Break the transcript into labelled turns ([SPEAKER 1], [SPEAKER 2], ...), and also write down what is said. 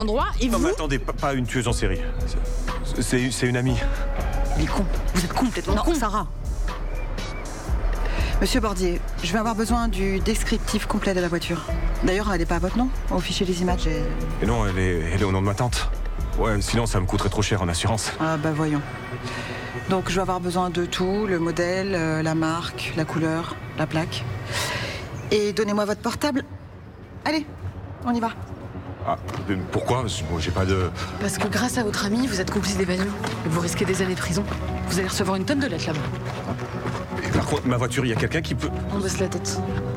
[SPEAKER 1] endroit et
[SPEAKER 2] Non
[SPEAKER 1] vous...
[SPEAKER 2] mais attendez, pas une tueuse en série. C'est une amie.
[SPEAKER 1] Il est con. Vous êtes complètement con.
[SPEAKER 3] Non, Sarah. Monsieur Bordier, je vais avoir besoin du descriptif complet de la voiture. D'ailleurs, elle n'est pas à votre nom. Au fichier des images,
[SPEAKER 2] Et non, elle est au nom de ma tante. Ouais, sinon ça me coûterait trop cher en assurance.
[SPEAKER 3] Ah bah voyons. Donc je vais avoir besoin de tout, le modèle, la marque, la couleur, la plaque. Et donnez-moi votre portable. Allez, on y va.
[SPEAKER 2] Ah, mais pourquoi? Moi, j'ai pas de...
[SPEAKER 1] Parce que grâce à votre ami, vous êtes complice d'évasion. Et vous risquez des années de prison. Vous allez recevoir une tonne de lettres là-bas.
[SPEAKER 2] Et par contre, ma voiture, il y a quelqu'un qui peut...
[SPEAKER 1] On baisse la tête.